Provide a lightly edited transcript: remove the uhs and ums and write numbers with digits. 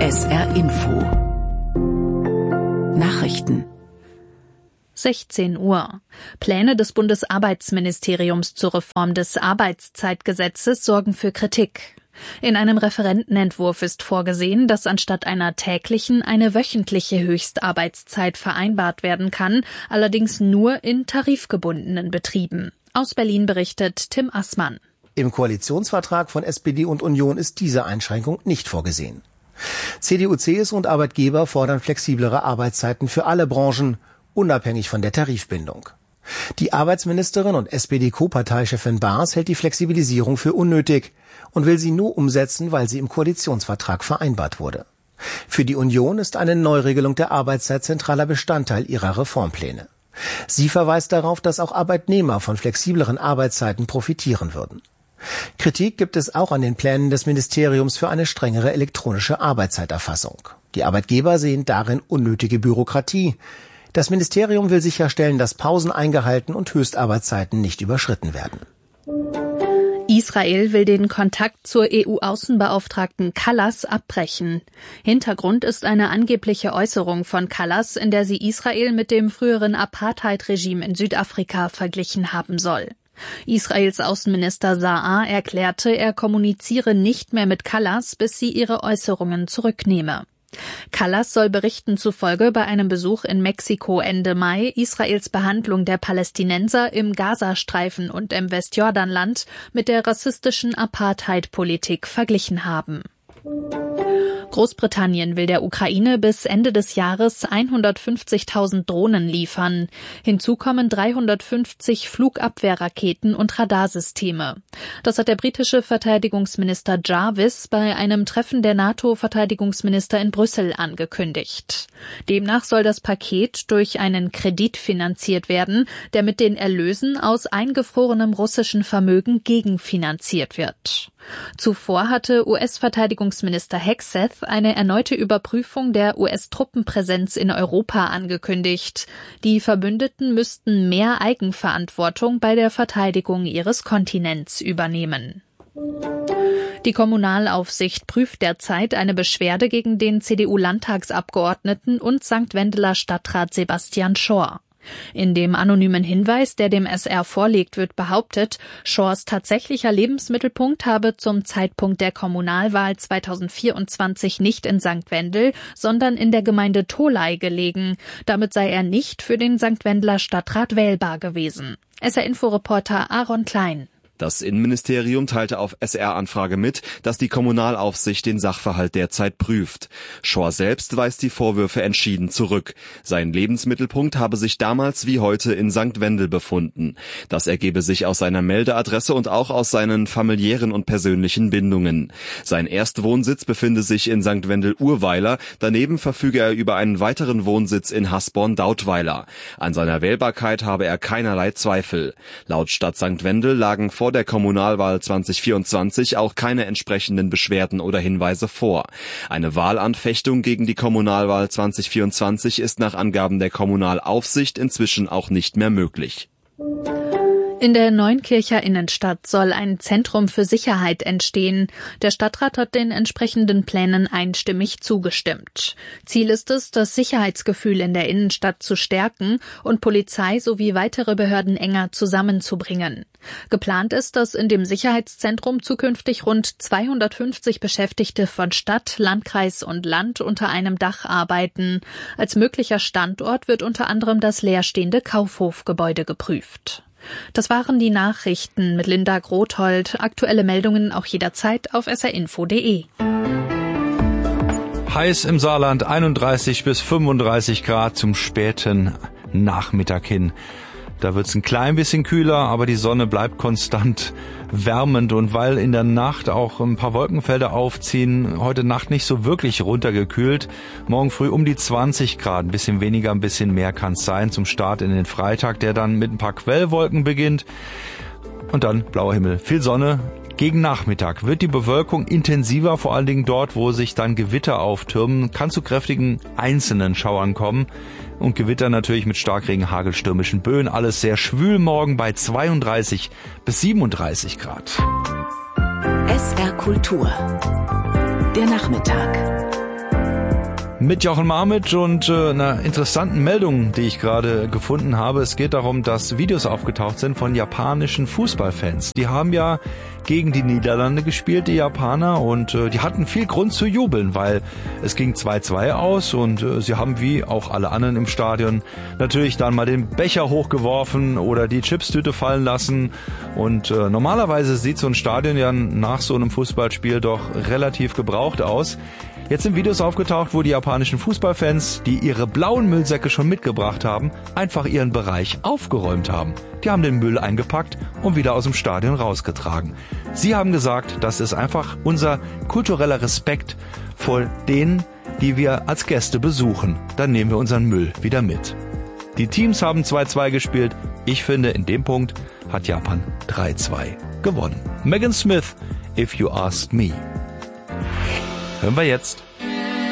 SR Info Nachrichten 16 Uhr. Pläne des Bundesarbeitsministeriums zur Reform des Arbeitszeitgesetzes sorgen für Kritik. In einem Referentenentwurf ist vorgesehen, dass anstatt einer täglichen eine wöchentliche Höchstarbeitszeit vereinbart werden kann, allerdings nur in tarifgebundenen Betrieben. Aus Berlin berichtet Tim Assmann. Im Koalitionsvertrag von SPD und Union ist diese Einschränkung nicht vorgesehen. CDU, CSU und Arbeitgeber fordern flexiblere Arbeitszeiten für alle Branchen, unabhängig von der Tarifbindung. Die Arbeitsministerin und SPD-Co-Parteichefin Baas hält die Flexibilisierung für unnötig und will sie nur umsetzen, weil sie im Koalitionsvertrag vereinbart wurde. Für die Union ist eine Neuregelung der Arbeitszeit zentraler Bestandteil ihrer Reformpläne. Sie verweist darauf, dass auch Arbeitnehmer von flexibleren Arbeitszeiten profitieren würden. Kritik gibt es auch an den Plänen des Ministeriums für eine strengere elektronische Arbeitszeiterfassung. Die Arbeitgeber sehen darin unnötige Bürokratie. Das Ministerium will sicherstellen, dass Pausen eingehalten und Höchstarbeitszeiten nicht überschritten werden. Israel will den Kontakt zur EU-Außenbeauftragten Kallas abbrechen. Hintergrund ist eine angebliche Äußerung von Kallas, in der sie Israel mit dem früheren Apartheid-Regime in Südafrika verglichen haben soll. Israels Außenminister Saar erklärte, er kommuniziere nicht mehr mit Kallas, bis sie ihre Äußerungen zurücknehme. Kallas soll Berichten zufolge bei einem Besuch in Mexiko Ende Mai Israels Behandlung der Palästinenser im Gazastreifen und im Westjordanland mit der rassistischen Apartheid-Politik verglichen haben. Großbritannien will der Ukraine bis Ende des Jahres 150.000 Drohnen liefern. Hinzu kommen 350 Flugabwehrraketen und Radarsysteme. Das hat der britische Verteidigungsminister Jarvis bei einem Treffen der NATO-Verteidigungsminister in Brüssel angekündigt. Demnach soll das Paket durch einen Kredit finanziert werden, der mit den Erlösen aus eingefrorenem russischen Vermögen gegenfinanziert wird. Zuvor hatte US-Verteidigungsminister Hegseth eine erneute Überprüfung der US-Truppenpräsenz in Europa angekündigt. Die Verbündeten müssten mehr Eigenverantwortung bei der Verteidigung ihres Kontinents übernehmen. Die Kommunalaufsicht prüft derzeit eine Beschwerde gegen den CDU-Landtagsabgeordneten und St. Wendeler Stadtrat Sebastian Schor. In dem anonymen Hinweis, der dem SR vorliegt, wird behauptet, Schors tatsächlicher Lebensmittelpunkt habe zum Zeitpunkt der Kommunalwahl 2024 nicht in St. Wendel, sondern in der Gemeinde Tholey gelegen. Damit sei er nicht für den St. Wendeler Stadtrat wählbar gewesen. SR-Info-Reporter Aaron Klein. Das Innenministerium teilte auf SR-Anfrage mit, dass die Kommunalaufsicht den Sachverhalt derzeit prüft. Schor selbst weist die Vorwürfe entschieden zurück. Sein Lebensmittelpunkt habe sich damals wie heute in St. Wendel befunden. Das ergebe sich aus seiner Meldeadresse und auch aus seinen familiären und persönlichen Bindungen. Sein Erstwohnsitz befinde sich in St. Wendel-Urweiler, daneben verfüge er über einen weiteren Wohnsitz in Hasborn-Dautweiler. An seiner Wählbarkeit habe er keinerlei Zweifel. Laut Stadt St. Wendel lagen vor der Kommunalwahl 2024 auch keine entsprechenden Beschwerden oder Hinweise vor. Eine Wahlanfechtung gegen die Kommunalwahl 2024 ist nach Angaben der Kommunalaufsicht inzwischen auch nicht mehr möglich. In der Neunkircher Innenstadt soll ein Zentrum für Sicherheit entstehen. Der Stadtrat hat den entsprechenden Plänen einstimmig zugestimmt. Ziel ist es, das Sicherheitsgefühl in der Innenstadt zu stärken und Polizei sowie weitere Behörden enger zusammenzubringen. Geplant ist, dass in dem Sicherheitszentrum zukünftig rund 250 Beschäftigte von Stadt, Landkreis und Land unter einem Dach arbeiten. Als möglicher Standort wird unter anderem das leerstehende Kaufhofgebäude geprüft. Das waren die Nachrichten mit Linda Grothold. Aktuelle Meldungen auch jederzeit auf srinfo.de. Heiß im Saarland, 31 bis 35 Grad zum späten Nachmittag hin. Da wird's ein klein bisschen kühler, aber die Sonne bleibt konstant wärmend. Und weil in der Nacht auch ein paar Wolkenfelder aufziehen, heute Nacht nicht so wirklich runtergekühlt. Morgen früh um die 20 Grad, ein bisschen weniger, ein bisschen mehr kann's sein zum Start in den Freitag, der dann mit ein paar Quellwolken beginnt. Und dann blauer Himmel, viel Sonne. Gegen Nachmittag wird die Bewölkung intensiver, vor allen Dingen dort, wo sich dann Gewitter auftürmen, kann zu kräftigen einzelnen Schauern kommen. Und Gewitter natürlich mit Starkregen, hagelstürmischen Böen. Alles sehr schwül morgen bei 32 bis 37 Grad. SR Kultur. Der Nachmittag. Mit Jochen Marmit und einer interessanten Meldung, die ich gerade gefunden habe. Es geht darum, dass Videos aufgetaucht sind von japanischen Fußballfans. Die haben ja gegen die Niederlande gespielt, die Japaner, und die hatten viel Grund zu jubeln, weil es ging 2-2 aus und sie haben wie auch alle anderen im Stadion natürlich dann mal den Becher hochgeworfen oder die Chipstüte fallen lassen. Und normalerweise sieht so ein Stadion ja nach so einem Fußballspiel doch relativ gebraucht aus. Jetzt sind Videos aufgetaucht, wo die japanischen Fußballfans, die ihre blauen Müllsäcke schon mitgebracht haben, einfach ihren Bereich aufgeräumt haben. Die haben den Müll eingepackt und wieder aus dem Stadion rausgetragen. Sie haben gesagt, das ist einfach unser kultureller Respekt vor denen, die wir als Gäste besuchen. Dann nehmen wir unseren Müll wieder mit. Die Teams haben 2-2 gespielt. Ich finde, in dem Punkt hat Japan 3-2 gewonnen. Megan Smith, If You Ask Me. Hören wir jetzt